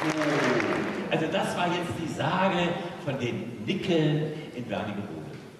Also das war jetzt die Sage von den Nickeln in Wernigerode.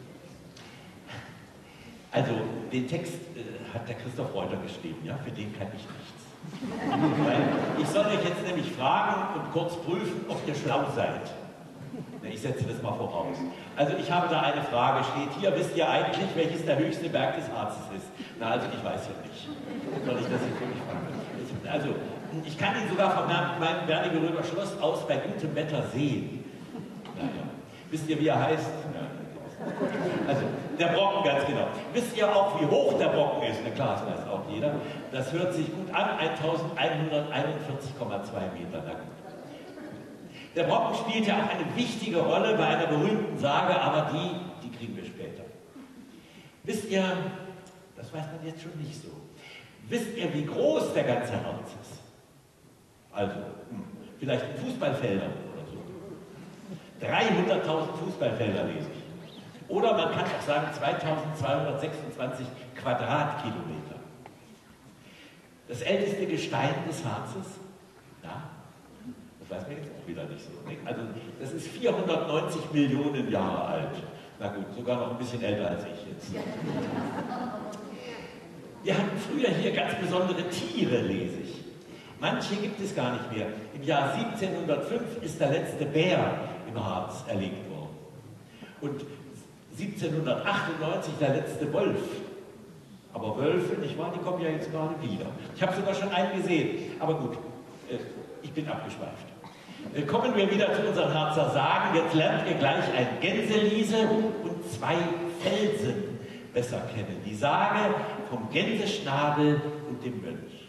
Also den Text hat der Christoph Reuter geschrieben, ja, für den kann ich nichts. Weil ich soll euch jetzt nämlich fragen und kurz prüfen, ob ihr schlau seid. Ich setze das mal voraus. Also ich habe da eine Frage, steht hier, wisst ihr eigentlich, welches der höchste Berg des Harzes ist? Na, also ich weiß ja nicht. Soll ich das jetzt wirklich fragen? Also, ich kann ihn sogar von meinem Wernigeröder Schloss aus bei gutem Wetter sehen. Naja. Wisst ihr, wie er heißt? Also, der Brocken, ganz genau. Wisst ihr auch, wie hoch der Brocken ist? Na klar, das weiß auch jeder. Das hört sich gut an, 1141,2 Meter. Na gut. Der Brocken spielt ja auch eine wichtige Rolle bei einer berühmten Sage, aber die kriegen wir später. Wisst ihr, das weiß man jetzt schon nicht so, wisst ihr, wie groß der ganze Harz ist? Also, vielleicht in Fußballfeldern oder so. 300.000 Fußballfelder lese ich. Oder man kann auch sagen 2226 Quadratkilometer. Das älteste Gestein des Harzes, ja, das weiß man jetzt auch wieder nicht so. Also das ist 490 Millionen Jahre alt. Na gut, sogar noch ein bisschen älter als ich jetzt. Wir hatten früher hier ganz besondere Tiere, lese ich. Manche gibt es gar nicht mehr. Im Jahr 1705 ist der letzte Bär im Harz erlegt worden. Und 1798 der letzte Wolf. Aber Wölfe, nicht wahr, die kommen ja jetzt gerade wieder. Ich habe sogar schon einen gesehen. Aber gut, ich bin abgeschweift. Kommen wir wieder zu unseren Harzer Sagen. Jetzt lernt ihr gleich ein Gänseliese und zwei Felsen besser kennen. Die Sage vom Gänseschnabel und dem Mönch.